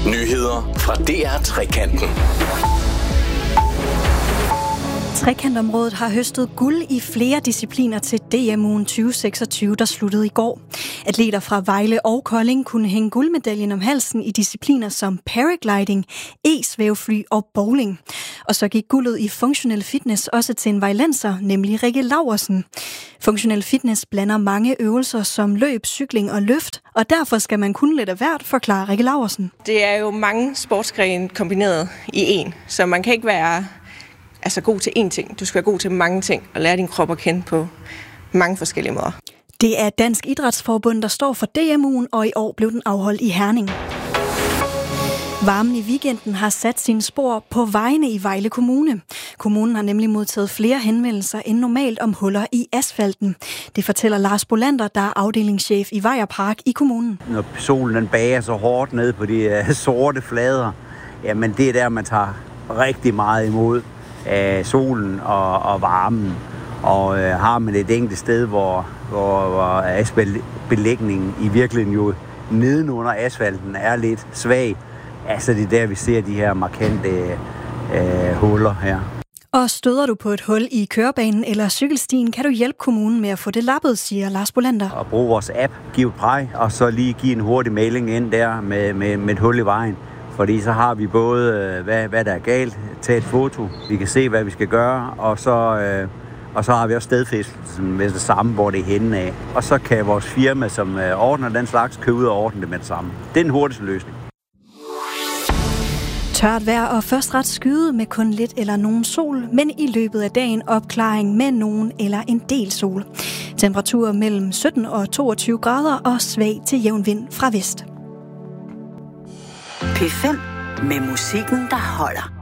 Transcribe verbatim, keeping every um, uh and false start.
Nyheder fra D R Trekanten. Trekantområdet har høstet guld i flere discipliner til D M-ugen tyve seksogtyve, der sluttede i går. Atleter fra Vejle og Kolding kunne hænge guldmedaljen om halsen i discipliner som paragliding, e-svævefly og bowling. Og så gik guldet i funktionel fitness også til en vejlenser, nemlig Rikke Laursen. Funktionel fitness blander mange øvelser som løb, cykling og løft, og derfor skal man kunne lidt af hvert, forklarer Rikke Laursen. Det er jo mange sportsgrene kombineret i en, så man kan ikke være altså god til én ting. Du skal være god til mange ting og lære din krop at kende på mange forskellige måder. Det er Dansk Idrætsforbund, der står for D M-ugen, og i år blev den afholdt i Herning. Varmen i weekenden har sat sine spor på vejene i Vejle Kommune. Kommunen har nemlig modtaget flere henvendelser end normalt om huller i asfalten. Det fortæller Lars Bolander, der er afdelingschef i Vejer Park i kommunen. Når solen den bager så hårdt ned på de uh, sorte flader, jamen det er der, man tager rigtig meget imod af solen og, og varmen. Og øh, har man et enkelt sted, hvor, hvor, hvor asfaltbelægningen i virkeligheden jo nedenunder asfalten er lidt svag, altså det er der, vi ser de her markante øh, huller her. Og støder du på et hul i kørebanen eller cykelstien, kan du hjælpe kommunen med at få det lappet, siger Lars Bolander. Og brug vores app, giv et præg, og så lige give en hurtig mailing ind der med, med, med et hul i vejen. Fordi så har vi både, hvad, hvad der er galt, tage et foto, vi kan se, hvad vi skal gøre, og så, øh, og så har vi også stedfæstelsen med det samme, hvor det er henne af. Og så kan vores firma, som øh, ordner den slags, købe ud og ordne det med det samme. Det er den hurtigste løsning. Tørt vejr og først ret skyde med kun lidt eller nogen sol, men i løbet af dagen opklaring med nogen eller en del sol. Temperaturer mellem sytten og toogtyve grader og svag til jævn vind fra vest. P fem med musikken, der holder.